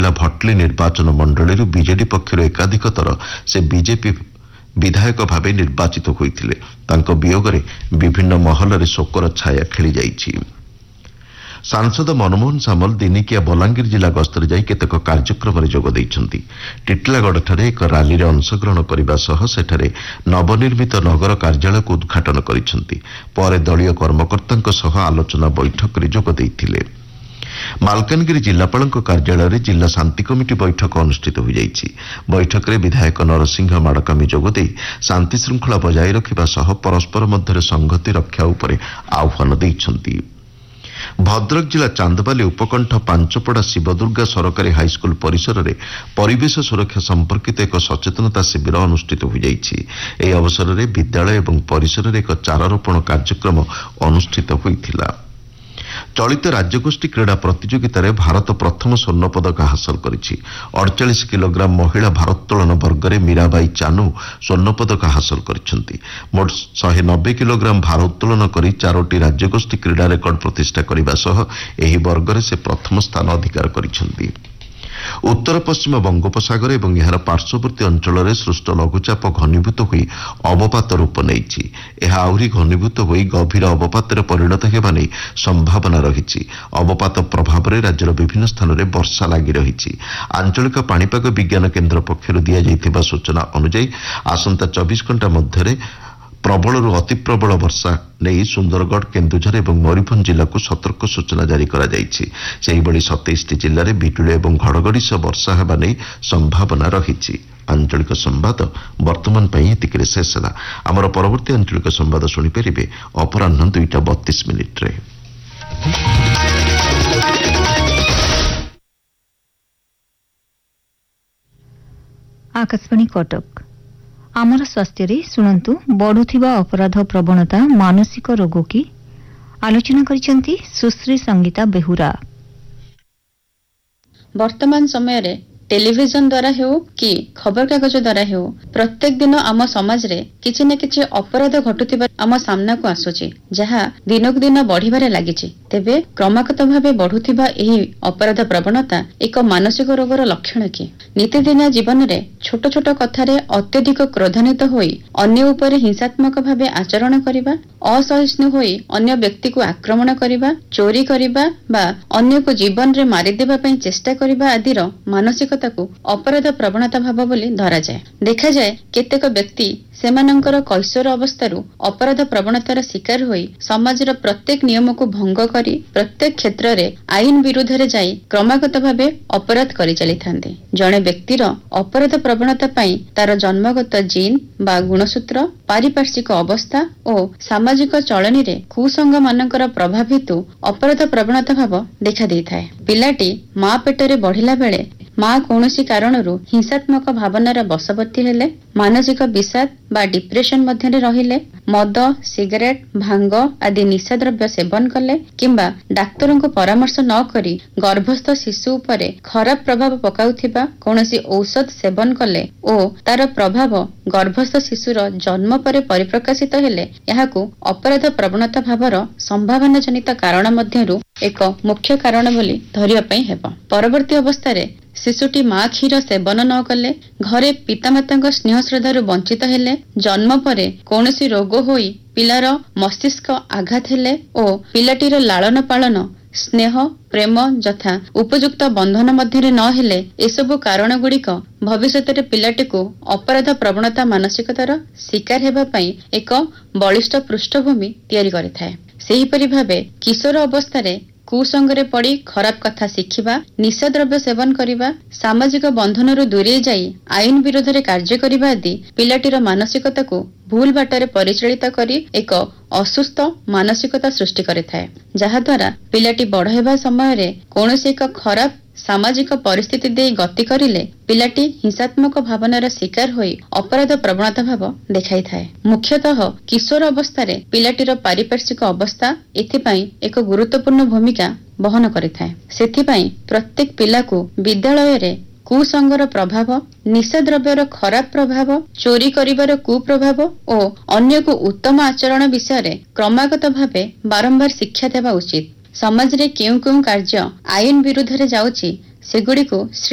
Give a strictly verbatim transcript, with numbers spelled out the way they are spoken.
ରାଉରକେଲା ଭଟଲି ନିର୍ବାଚନ ମଣ୍ଡଳୀରୁ ବିଜେଡି ପକ୍ଷରୁ ଏକାଧିକ ଥର ସେ ବିଜେପି ବିଧାୟକ ଭାବେ ନିର୍ବାଚିତ ହୋଇଥିଲେ। ତାଙ୍କ ବିୟୋଗରେ ବିଭିନ୍ନ ମହଲରେ ଶୋକର ଛାୟା ଖେଳିଯାଇଛି। ସାଂସଦ ମନମୋହନ ସାମଲ ଦିନିକିଆ ବଲାଙ୍ଗୀର ଜିଲ୍ଲା ଗସ୍ତରେ ଯାଇ କେତେକ କାର୍ଯ୍ୟକ୍ରମରେ ଯୋଗ ଦେଇଛନ୍ତି। ଟିଟିଲାଗଡ଼ଠାରେ ଏକ ରାଲିରେ ଅଂଶଗ୍ରହଣ କରିବା ସହ ସେଠାରେ ନବନିର୍ମିତ ନଗର କାର୍ଯ୍ୟାଳୟକୁ ଉଦ୍ଘାଟନ କରିଛନ୍ତି। ପରେ ଦଳୀୟ କର୍ମକର୍ତ୍ତାଙ୍କ ସହ ଆଲୋଚନା ବୈଠକରେ ଯୋଗ ଦେଇଥିଲେ। ମାଲକାନଗିରି ଜିଲ୍ଲାପାଳଙ୍କ କାର୍ଯ୍ୟାଳୟରେ ଜିଲ୍ଲା ଶାନ୍ତି କମିଟି ବୈଠକ ଅନୁଷ୍ଠିତ ହୋଇଯାଇଛି। ବୈଠକରେ ବିଧାୟକ ନରସିଂହ ମାଡକାମୀ ଯୋଗଦେଇ ଶାନ୍ତି ଶୃଙ୍ଖଳା ବଜାୟ ରଖିବା ସହ ପରସ୍ପର ମଧ୍ୟରେ ସଂହତି ରକ୍ଷା ଉପରେ ଆହ୍ୱାନ ଦେଇଛନ୍ତି। ଭଦ୍ରକ ଜିଲ୍ଲା ଚାନ୍ଦବାଲି ଉପକଣ୍ଠ ପାଞ୍ଚପଡ଼ା ଶିବଦୁର୍ଗା ସରକାରୀ ହାଇସ୍କୁଲ ପରିସରରେ ପରିବେଶ ସୁରକ୍ଷା ସମ୍ପର୍କିତ ଏକ ସଚେତନତା ଶିବିର ଅନୁଷ୍ଠିତ ହୋଇଯାଇଛି। ଏହି ଅବସରରେ ବିଦ୍ୟାଳୟ ଏବଂ ପରିସରରେ ଏକ ଚାରାରୋପଣ କାର୍ଯ୍ୟକ୍ରମ ଅନୁଷ୍ଠିତ ହୋଇଥିଲା। ଚଳିତ ରାଜ୍ୟଗୋଷ୍ଠୀ କ୍ରୀଡ଼ା ପ୍ରତିଯୋଗିତାରେ ଭାରତ ପ୍ରଥମ ସ୍ୱର୍ଣ୍ଣ ପଦକ ହାସଲ କରିଛି। ଅଡ଼ଚାଳିଶ କିଲୋଗ୍ରାମ ମହିଳା ଭାରୋତ୍ତୋଳନ ବର୍ଗରେ ମୀରାବାଇ ଚାନୁ ସ୍ୱର୍ଣ୍ଣ ପଦକ ହାସଲ କରିଛନ୍ତି। ମୋଟ ଶହେ ନବେ କିଲୋଗ୍ରାମ ଭାରୋତ୍ତୋଳନ କରି ଚାରୋଟି ରାଜ୍ୟଗୋଷ୍ଠୀ କ୍ରୀଡ଼ା ରେକର୍ଡ ପ୍ରତିଷ୍ଠା କରିବା ସହ ଏହି ବର୍ଗରେ ସେ ପ୍ରଥମ ସ୍ଥାନ ଅଧିକାର କରିଛନ୍ତି। ଉତ୍ତର ପଶ୍ଚିମ ବଙ୍ଗୋପସାଗର ଏବଂ ଏହାର ପାର୍ଶ୍ୱବର୍ତ୍ତୀ ଅଞ୍ଚଳରେ ସୃଷ୍ଟ ଲଘୁଚାପ ଘନୀଭୂତ ହୋଇ ଅବପାତ ରୂପ ନେଇଛି। ଏହା ଆହୁରି ଘନୀଭୂତ ହୋଇ ଗଭୀର ଅବପାତରେ ପରିଣତ ହେବା ନେଇ ସମ୍ଭାବନା ରହିଛି। ଅବପାତ ପ୍ରଭାବରେ ରାଜ୍ୟର ବିଭିନ୍ନ ସ୍ଥାନରେ ବର୍ଷା ଲାଗି ରହିଛି। ଆଞ୍ଚଳିକ ପାଣିପାଗ ବିଜ୍ଞାନ କେନ୍ଦ୍ର ପକ୍ଷରୁ ଦିଆଯାଇଥିବା ସୂଚନା ଅନୁଯାୟୀ ଆସନ୍ତା ଚବିଶ ଘଣ୍ଟା ମଧ୍ୟରେ ପ୍ରବଳରୁ ଅତି ପ୍ରବଳ ବର୍ଷା ନେଇ ସୁନ୍ଦରଗଡ଼, କେନ୍ଦୁଝର ଏବଂ ମୟୂରଭଞ୍ଜ ଜିଲ୍ଲାକୁ ସତର୍କ ସୂଚନା ଜାରି କରାଯାଇଛି। ସେହିଭଳି ସତେଇଶଟି ଜିଲ୍ଲାରେ ବିଜୁଳି ଏବଂ ଘଡ଼ଘଡ଼ି ସହ ବର୍ଷା ହେବା ନେଇ ସମ୍ଭାବନା ରହିଛି। ଆଞ୍ଚଳିକ ସମ୍ବାଦ ବର୍ତ୍ତମାନ ପାଇଁ ଏତିକିରେ ଶେଷ ହେଲା। ଆମର ପରବର୍ତ୍ତୀ ଆଞ୍ଚଳିକ ସମ୍ବାଦ ଶୁଣିପାରିବେ ଅପରାହ୍ନ ଦୁଇଟା ବତିଶ ମିନିଟ୍ରେ। ଆକାଶବାଣୀ କଟକ। ଆମର ସ୍ୱାସ୍ଥ୍ୟରେ ଶୁଣନ୍ତୁ, ବଢୁଥିବା ଅପରାଧ ପ୍ରବଣତା ମାନସିକ ରୋଗ କି? ଆଲୋଚନା କରିଛନ୍ତି ସୁଶ୍ରୀ ସଙ୍ଗୀତା ବେହୁରା। ବର୍ତ୍ତମାନ ସମୟରେ ଟେଲିଭିଜନ ଦ୍ୱାରା ହେଉ କି ଖବରକାଗଜ ଦ୍ୱାରା ହେଉ ପ୍ରତ୍ୟେକ ଦିନ ଆମ ସମାଜରେ କିଛି ନା କିଛି ଅପରାଧ ଘଟୁଥିବା ଆମ ସାମ୍ନାକୁ ଆସୁଛି, ଯାହା ଦିନକୁ ଦିନ ବଢିବାରେ ଲାଗିଛି। ତେବେ କ୍ରମାଗତ ଭାବେ ବଢୁଥିବା ଏହି ଅପରାଧ ପ୍ରବଣତା ଏକ ମାନସିକ ରୋଗର ଲକ୍ଷଣ କି? ନିତିଦିନିଆ ଜୀବନରେ ଛୋଟ ଛୋଟ କଥାରେ ଅତ୍ୟଧିକ କ୍ରୋଧାନ୍ୱିତ ହୋଇ ଅନ୍ୟ ଉପରେ ହିଂସାତ୍ମକ ଭାବେ ଆଚରଣ କରିବା, ଅସହିଷ୍ଣୁ ହୋଇ ଅନ୍ୟ ବ୍ୟକ୍ତିକୁ ଆକ୍ରମଣ କରିବା, ଚୋରି କରିବା ବା ଅନ୍ୟକୁ ଜୀବନରେ ମାରିଦେବା ପାଇଁ ଚେଷ୍ଟା କରିବା ଆଦିର ମାନସିକ ଅପରାଧ ପ୍ରବଣତା ଭାବ ବୋଲି ଧରାଯାଏ। ଦେଖାଯାଏ କେତେକ ବ୍ୟକ୍ତି ସେମାନଙ୍କର କୈଶୋର ଅବସ୍ଥାରୁ ଅପରାଧ ପ୍ରବଣତାର ଶିକାର ହୋଇ ସମାଜର ପ୍ରତ୍ୟେକ ନିୟମକୁ ଭଙ୍ଗ କରି ପ୍ରତ୍ୟେକ କ୍ଷେତ୍ରରେ ଆଇନ ବିରୁଦ୍ଧରେ ଯାଇ କ୍ରମାଗତ ଭାବେ ଅପରାଧ କରି ଚାଲିଥାନ୍ତି। ଜଣେ ବ୍ୟକ୍ତିର ଅପରାଧ ପ୍ରବଣତା ପାଇଁ ତାର ଜନ୍ମଗତ ଜିନ୍ ବା ଗୁଣସୂତ୍ର, ପାରିପାର୍ଶ୍ୱିକ ଅବସ୍ଥା ଓ ସାମାଜିକ ଚଳନୀରେ କୁସଙ୍ଗ ମାନଙ୍କର ପ୍ରଭାବ ହେତୁ ଅପରାଧ ପ୍ରବଣତା ଭାବ ଦେଖାଦେଇଥାଏ। ପିଲାଟି ମା ପେଟରେ ବଢିଲା ବେଳେ ମା କୌଣସି କାରଣରୁ ହିଂସାତ୍ମକ ଭାବନାର ବଶବର୍ତ୍ତୀ ହେଲେ, ମାନସିକ ବିଷାଦ ବା ଡିପ୍ରେସନ ମଧ୍ୟରେ ରହିଲେ, ମଦ, ସିଗାରେଟ, ଭାଙ୍ଗ ଆଦି ନିଶାଦ୍ରବ୍ୟ ସେବନ କଲେ କିମ୍ବା ଡାକ୍ତରଙ୍କୁ ପରାମର୍ଶ ନ କରି ଗର୍ଭସ୍ଥ ଶିଶୁ ଉପରେ ଖରାପ ପ୍ରଭାବ ପକାଉଥିବା କୌଣସି ଔଷଧ ସେବନ କଲେ ଓ ତାର ପ୍ରଭାବ ଗର୍ଭସ୍ଥ ଶିଶୁର ଜନ୍ମ ପରେ ପରିପ୍ରକାଶିତ ହେଲେ ଏହାକୁ ଅପରାଧ ପ୍ରବଣତା ଭାବର ସମ୍ଭାବନା ଜନିତ କାରଣ ମଧ୍ୟରୁ ଏକ ମୁଖ୍ୟ କାରଣ ବୋଲି ଧରିବା ପାଇଁ ହେବ। ପରବର୍ତ୍ତୀ ଅବସ୍ଥାରେ ଶିଶୁଟି ମା କ୍ଷୀର ସେବନ ନ କଲେ, ଘରେ ପିତାମାତାଙ୍କ ସ୍ନେହ ଶ୍ରଦ୍ଧାରୁ ବଞ୍ଚିତ ହେଲେ, ଜନ୍ମ ପରେ କୌଣସି ରୋଗ ହୋଇ ପିଲାର ମସ୍ତିଷ୍କ ଆଘାତ ହେଲେ ଓ ପିଲାଟିର ଲାଳନ ପାଳନ, ସ୍ନେହ, ପ୍ରେମ ଯଥା ଉପଯୁକ୍ତ ବନ୍ଧନ ମଧ୍ୟରେ ନ ହେଲେ, ଏସବୁ କାରଣ ଗୁଡିକ ଭବିଷ୍ୟତରେ ପିଲାଟିକୁ ଅପରାଧ ପ୍ରବଣତା ମାନସିକତାର ଶିକାର ହେବା ପାଇଁ ଏକ ବଳିଷ୍ଠ ପୃଷ୍ଠଭୂମି ତିଆରି କରିଥାଏ। ସେହିପରି ଭାବେ କିଶୋର ଅବସ୍ଥାରେ କୁସଙ୍ଗରେ ପଡ଼ି ଖରାପ କଥା ଶିଖିବା, ନିଶାଦ୍ରବ୍ୟ ସେବନ କରିବା, ସାମାଜିକ ବନ୍ଧନରୁ ଦୂରେଇ ଯାଇ ଆଇନ ବିରୋଧରେ କାର୍ଯ୍ୟ କରିବା ଆଦି ପିଲାଟିର ମାନସିକତାକୁ ଭୁଲ ବାଟରେ ପରିଚାଳିତ କରି ଏକ ଅସୁସ୍ଥ ମାନସିକତା ସୃଷ୍ଟି କରିଥାଏ, ଯାହାଦ୍ୱାରା ପିଲାଟି ବଡ଼ ହେବା ସମୟରେ କୌଣସି ଏକ ଖରାପ ସାମାଜିକ ପରିସ୍ଥିତି ଦେଇ ଗତି କରିଲେ ପିଲାଟି ହିଂସାତ୍ମକ ଭାବନାର ଶିକାର ହୋଇ ଅପରାଧ ପ୍ରବଣତା ଭାବ ଦେଖାଇଥାଏ। ମୁଖ୍ୟତଃ କିଶୋର ଅବସ୍ଥାରେ ପିଲାଟିର ପାରିପାର୍ଶ୍ୱିକ ଅବସ୍ଥା ଏଥିପାଇଁ ଏକ ଗୁରୁତ୍ୱପୂର୍ଣ୍ଣ ଭୂମିକା ବହନ କରିଥାଏ। ସେଥିପାଇଁ ପ୍ରତ୍ୟେକ ପିଲାକୁ ବିଦ୍ୟାଳୟରେ କୁସଙ୍ଗର ପ୍ରଭାବ, ନିଶାଦ୍ରବ୍ୟର ଖରାପ ପ୍ରଭାବ, ଚୋରି କରିବାର କୁପ୍ରଭାବ ଓ ଅନ୍ୟକୁ ଉତ୍ତମ ଆଚରଣ ବିଷୟରେ କ୍ରମାଗତ ଭାବେ ବାରମ୍ବାର ଶିକ୍ଷା ଦେବା ଉଚିତ। ସମାଜରେ କେଉଁ କେଉଁ କାର୍ଯ୍ୟ ଆଇନ ବିରୁଦ୍ଧରେ ଯାଉଛି ସେଗୁଡ଼ିକୁ